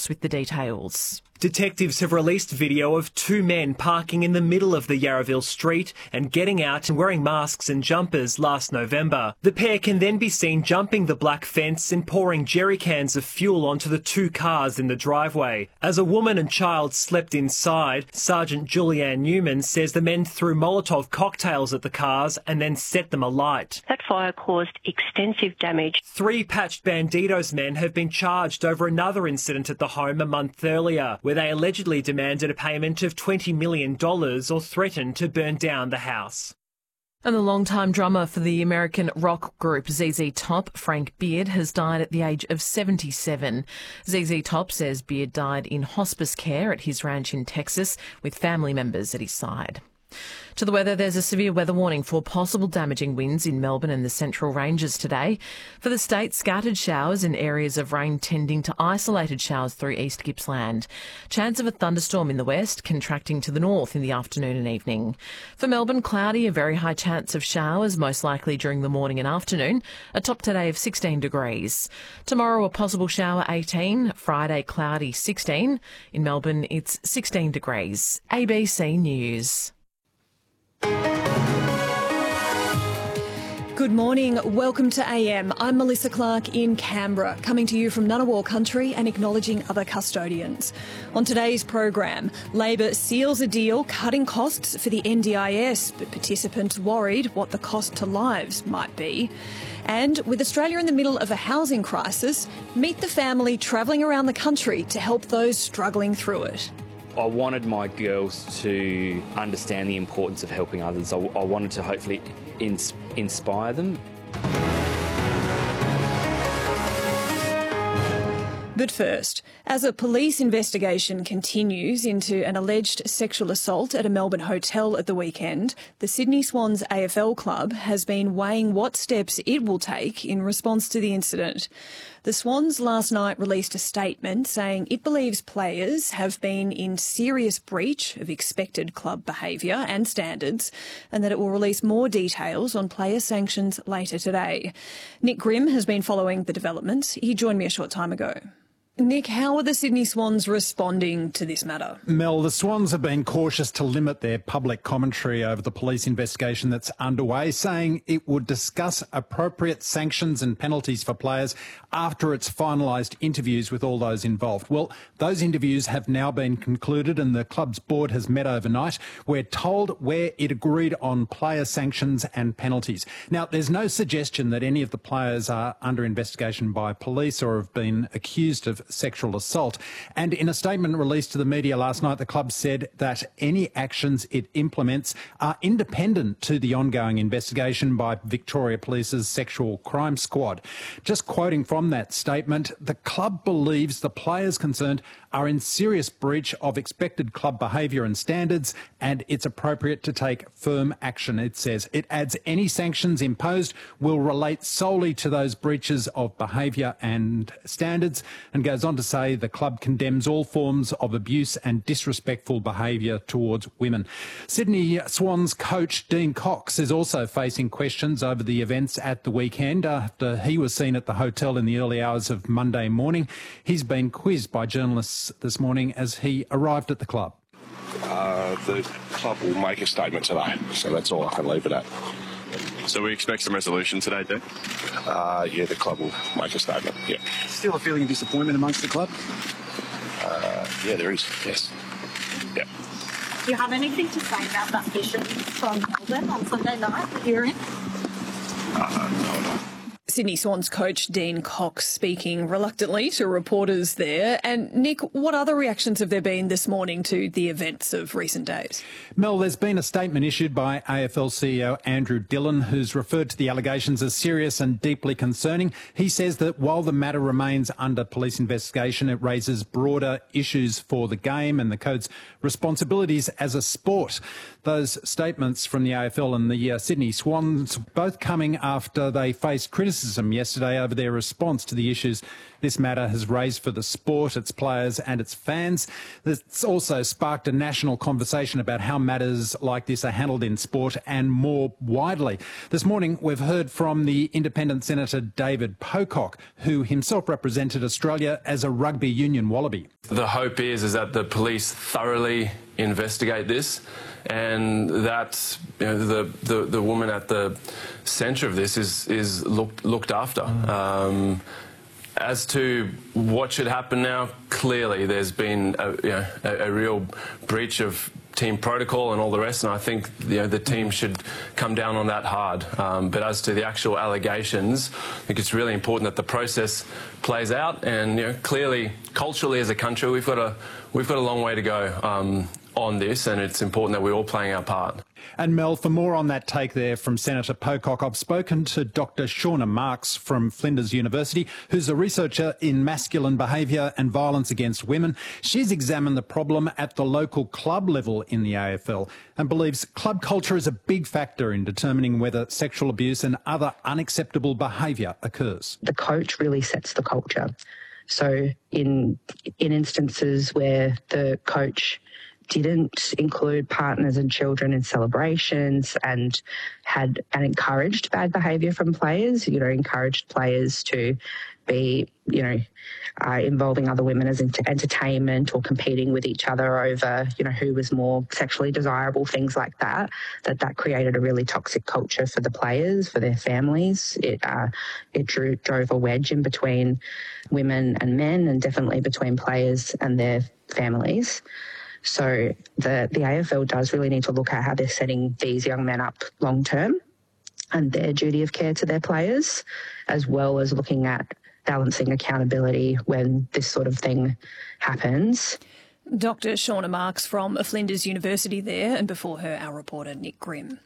Schultz with the details. Detectives have released video of two men parking in the middle of the Yarraville street and getting out and wearing masks and jumpers last November. The pair can then be seen jumping the black fence and pouring jerry cans of fuel onto the two cars in the driveway. As a woman and child slept inside, Sergeant Julianne Newman says the men threw Molotov cocktails at the cars and then set them alight. That fire caused extensive damage. 3 Patched Bandidos men have been charged over another incident at the home a month earlier, where they allegedly demanded a payment of $20 million or threatened to burn down the house. And the longtime drummer for the American rock group ZZ Top, Frank Beard, has died at the age of 77. ZZ Top says Beard died in hospice care at his ranch in Texas with family members at his side. To the weather, there's a severe weather warning for possible damaging winds in Melbourne and the Central Ranges today. For the state, scattered showers and areas of rain tending to isolated showers through East Gippsland. Chance of a thunderstorm in the west, contracting to the north in the afternoon and evening. For Melbourne, cloudy, a very high chance of showers, most likely during the morning and afternoon. A top today of 16 degrees. Tomorrow, a possible shower 18. Friday, cloudy 16. In Melbourne, it's 16 degrees. ABC News. Good morning. Welcome to AM. I'm Melissa Clark in Canberra, coming to you from Ngunnawal country and acknowledging other custodians. On today's program, Labor seals a deal cutting costs for the NDIS, but participants worried what the cost to lives might be. And with Australia in the middle of a housing crisis, meet the family travelling around the country to help those struggling through it. I wanted my girls to understand the importance of helping others. I wanted to hopefully inspire them. But first, as a police investigation continues into an alleged sexual assault at a Melbourne hotel at the weekend, the Sydney Swans AFL club has been weighing what steps it will take in response to the incident. The Swans last night released a statement saying it believes players have been in serious breach of expected club behaviour and standards, and that it will release more details on player sanctions later today. Nick Grimm has been following the developments. He joined me a short time ago. Nick, how are the Sydney Swans responding to this matter? Mel, the Swans have been cautious to limit their public commentary over the police investigation that's underway, saying it would discuss appropriate sanctions and penalties for players after it's finalised interviews with all those involved. Well, those interviews have now been concluded and the club's board has met overnight. We're told where it agreed on player sanctions and penalties. Now, there's no suggestion that any of the players are under investigation by police or have been accused of sexual assault. And in a statement released to the media last night, the club said that any actions it implements are independent to the ongoing investigation by Victoria Police's Sexual Crime Squad. Just quoting from that statement, the club believes the players concerned are in serious breach of expected club behaviour and standards, and it's appropriate to take firm action, it says. It adds any sanctions imposed will relate solely to those breaches of behaviour and standards, and goes on to say the club condemns all forms of abuse and disrespectful behaviour towards women. Sydney Swans coach Dean Cox is also facing questions over the events at the weekend after he was seen at the hotel in the early hours of Monday morning. He's been quizzed by journalists this morning as he arrived at the club. The club will make a statement today, so that's all I can leave it at. So we expect some resolution today, Dean? Yeah, the club will make a statement, yeah. Still a feeling of disappointment amongst the club? Yeah, there is, yes. Yeah. Do you have anything to say about that vision from Melbourne on Sunday night that you're in? No. Sydney Swans coach Dean Cox speaking reluctantly to reporters there. And Nick, what other reactions have there been this morning to the events of recent days? Mel, there's been a statement issued by AFL CEO Andrew Dillon, who's referred to the allegations as serious and deeply concerning. He says that while the matter remains under police investigation, it raises broader issues for the game and the code's responsibilities as a sport. Those statements from the AFL and the Sydney Swans both coming after they faced criticism criticism yesterday over their response to the issues this matter has raised for the sport, its players and its fans. It's also sparked a national conversation about how matters like this are handled in sport and more widely. This morning, we've heard from the independent Senator David Pocock, who himself represented Australia as a rugby union wallaby. The hope is that the police thoroughly investigate this, and that the woman at the centre of this is looked after. As to what should happen now, clearly there's been a real breach of team protocol and all the rest, and I think the team should come down on that hard. But as to the actual allegations, I think it's really important that the process plays out, and clearly, culturally as a country, we've got a long way to go on this, and it's important that we're all playing our part. And Mel, for more on that take there from Senator Pocock, I've spoken to Dr. Shauna Marks from Flinders University, who's a researcher in masculine behaviour and violence against women. She's examined the problem at the local club level in the AFL and believes club culture is a big factor in determining whether sexual abuse and other unacceptable behaviour occurs. The coach really sets the culture. So in instances where the coach didn't include partners and children in celebrations and encouraged bad behaviour from players, encouraged players to be, involving other women as entertainment or competing with each other over, who was more sexually desirable, things like that created a really toxic culture for the players, for their families. It drove a wedge in between women and men, and definitely between players and their families. So the AFL does really need to look at how they're setting these young men up long term and their duty of care to their players, as well as looking at balancing accountability when this sort of thing happens. Dr. Shauna Marks from Flinders University there, and before her, our reporter Nick Grimm.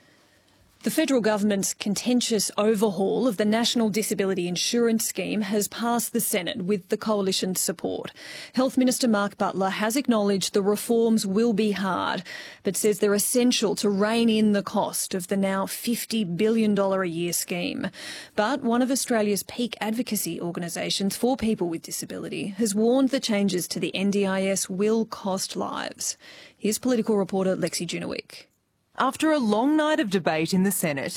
The federal government's contentious overhaul of the National Disability Insurance Scheme has passed the Senate with the coalition's support. Health Minister Mark Butler has acknowledged the reforms will be hard, but says they're essential to rein in the cost of the now $50 billion a year scheme. But one of Australia's peak advocacy organisations for people with disability has warned the changes to the NDIS will cost lives. Here's political reporter Lexi Junowick. After a long night of debate in the Senate,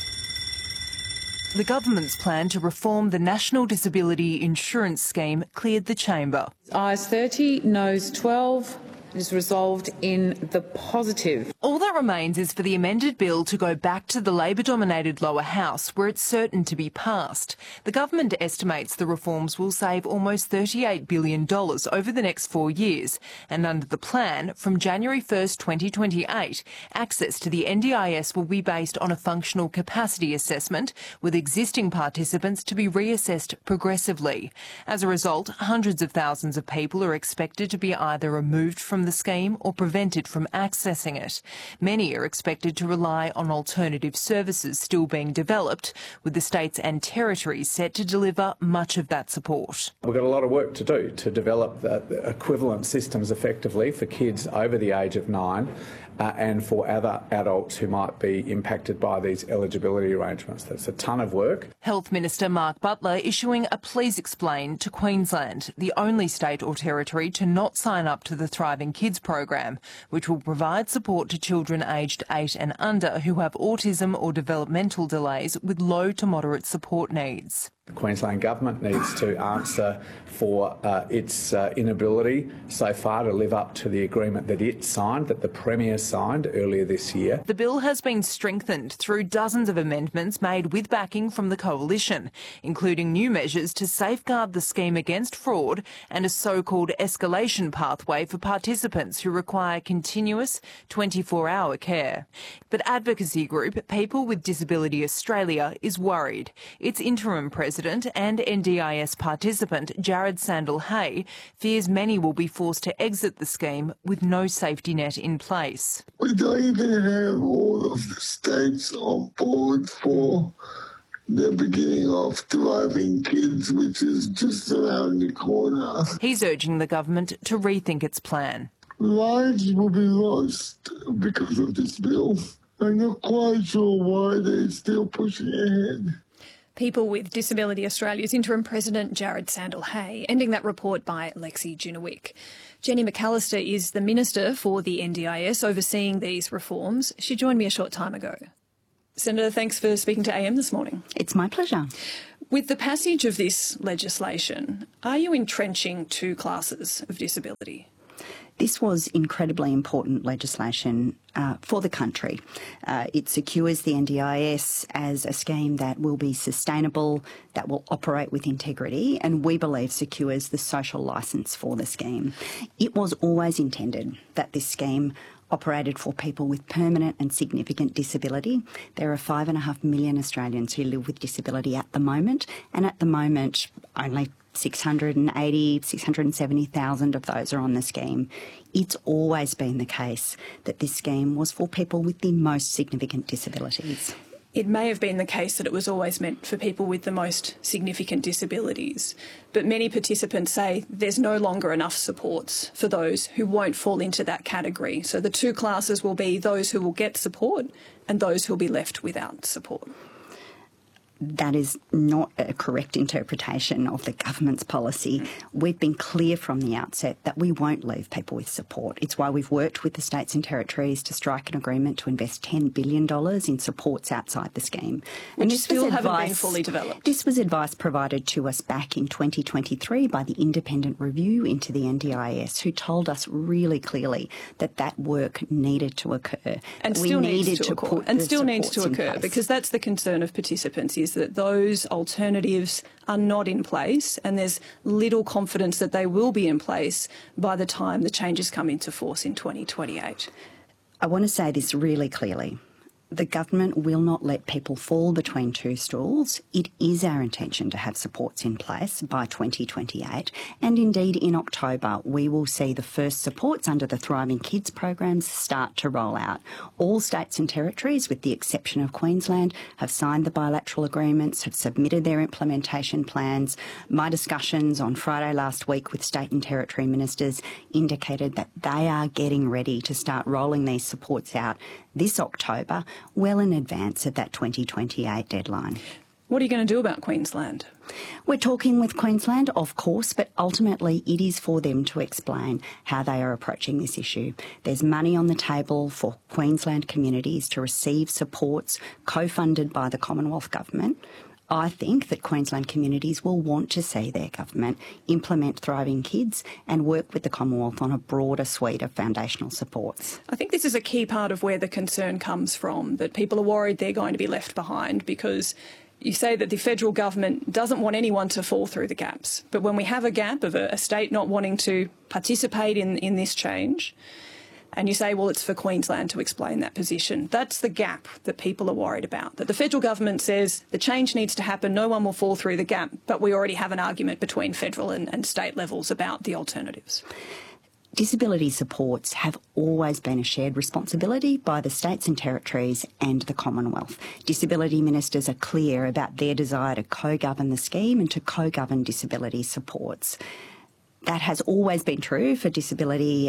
the government's plan to reform the National Disability Insurance Scheme cleared the chamber. Ayes 30, noes 12. Is resolved in the positive. All that remains is for the amended bill to go back to the Labor-dominated lower house, where it's certain to be passed. The government estimates the reforms will save almost $38 billion over the next 4 years, and under the plan, from January 1st, 2028, access to the NDIS will be based on a functional capacity assessment, with existing participants to be reassessed progressively. As a result, hundreds of thousands of people are expected to be either removed from the scheme or prevented from accessing it. Many are expected to rely on alternative services still being developed, with the states and territories set to deliver much of that support. We've got a lot of work to do to develop the equivalent systems effectively for kids over the age of 9 and for other adults who might be impacted by these eligibility arrangements. That's a ton of work. Health Minister Mark Butler issuing a please explain to Queensland, the only state or territory to not sign up to the Thriving Kids program, which will provide support to children aged 8 and under who have autism or developmental delays with low to moderate support needs. The Queensland Government needs to answer for its inability so far to live up to the agreement that it signed, that the Premier signed earlier this year. The bill has been strengthened through dozens of amendments made with backing from the Coalition, including new measures to safeguard the scheme against fraud and a so-called escalation pathway for participants who require continuous 24-hour care. But advocacy group People with Disability Australia is worried. Its interim president and NDIS participant Jared Sandel-Hay fears many will be forced to exit the scheme with no safety net in place. We don't even have all of the states on board for the beginning of Thriving Kids, which is just around the corner. He's urging the government to rethink its plan. Lives will be lost because of this bill. I'm not quite sure why they're still pushing ahead. People with Disability Australia's interim president, Jared Sandel-Hay, ending that report by Lexi Junowick. Jenny McAllister is the Minister for the NDIS overseeing these reforms. She joined me a short time ago. Senator, thanks for speaking to AM this morning. It's my pleasure. With the passage of this legislation, are you entrenching two classes of disability? This was incredibly important legislation for the country. It secures the NDIS as a scheme that will be sustainable, that will operate with integrity, and we believe secures the social licence for the scheme. It was always intended that this scheme operated for people with permanent and significant disability. There are 5.5 million Australians who live with disability at the moment, and at the moment only 670,000 of those are on the scheme. It's always been the case that this scheme was for people with the most significant disabilities. It may have been the case that it was always meant for people with the most significant disabilities, but many participants say there's no longer enough supports for those who won't fall into that category. So the two classes will be those who will get support and those who will be left without support. That is not a correct interpretation of the government's policy. We've been clear from the outset that we won't leave people with support. It's why we've worked with the states and territories to strike an agreement to invest $10 billion in supports outside the scheme. Which still haven't been fully developed. This was advice provided to us back in 2023 by the independent review into the NDIS, who told us really clearly that that work needed to occur. And still needs to occur because that's the concern of participants, is that those alternatives are not in place and there's little confidence that they will be in place by the time the changes come into force in 2028. I want to say this really clearly. The government will not let people fall between two stools. It is our intention to have supports in place by 2028. And indeed, in October, we will see the first supports under the Thriving Kids programs start to roll out. All states and territories, with the exception of Queensland, have signed the bilateral agreements, have submitted their implementation plans. My discussions on Friday last week with state and territory ministers indicated that they are getting ready to start rolling these supports out this October, well in advance of that 2028 deadline. What are you going to do about Queensland? We're talking with Queensland, of course, but ultimately it is for them to explain how they are approaching this issue. There's money on the table for Queensland communities to receive supports co-funded by the Commonwealth Government. I think that Queensland communities will want to see their government implement Thriving Kids and work with the Commonwealth on a broader suite of foundational supports. I think this is a key part of where the concern comes from, that people are worried they're going to be left behind because you say that the federal government doesn't want anyone to fall through the gaps. But when we have a gap of a state not wanting to participate in this change, and you say, well, it's for Queensland to explain that position. That's the gap that people are worried about, that the federal government says the change needs to happen, no one will fall through the gap, but we already have an argument between federal and state levels about the alternatives. Disability supports have always been a shared responsibility by the states and territories and the Commonwealth. Disability ministers are clear about their desire to co-govern the scheme and to co-govern disability supports. That has always been true for disability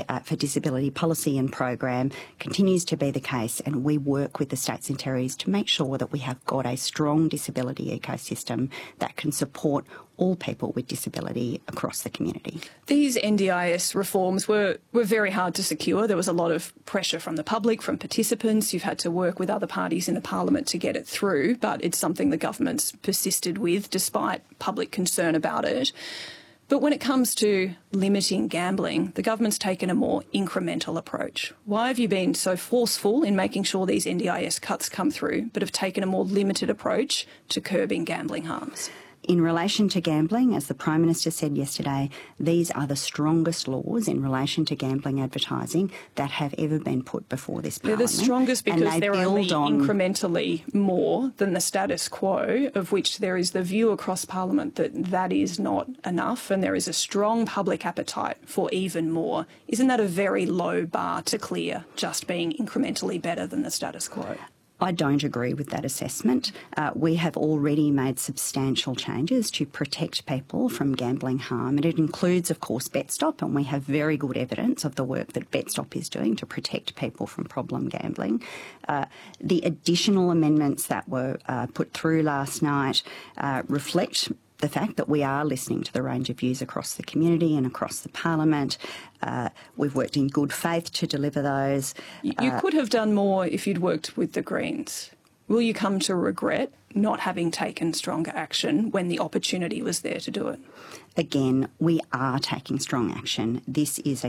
policy and program, continues to be the case, and we work with the states and territories to make sure that we have got a strong disability ecosystem that can support all people with disability across the community. These NDIS reforms were very hard to secure. There was a lot of pressure from the public, from participants. You've had to work with other parties in the parliament to get it through, but it's something the government's persisted with despite public concern about it. But when it comes to limiting gambling, the government's taken a more incremental approach. Why have you been so forceful in making sure these NDIS cuts come through, but have taken a more limited approach to curbing gambling harms? In relation to gambling, as the Prime Minister said yesterday, these are the strongest laws in relation to gambling advertising that have ever been put before this Parliament. They're the strongest because they're only incrementally more than the status quo, of which there is the view across Parliament that that is not enough and there is a strong public appetite for even more. Isn't that a very low bar to clear, just being incrementally better than the status quo? I don't agree with that assessment. We have already made substantial changes to protect people from gambling harm, and it includes, of course, BetStop, and we have very good evidence of the work that BetStop is doing to protect people from problem gambling. The additional amendments that were put through last night reflect the fact that we are listening to the range of views across the community and across the parliament. We've worked in good faith to deliver those. You could have done more if you'd worked with the Greens. Will you come to regret not having taken stronger action when the opportunity was there to do it? Again, we are taking strong action. This is a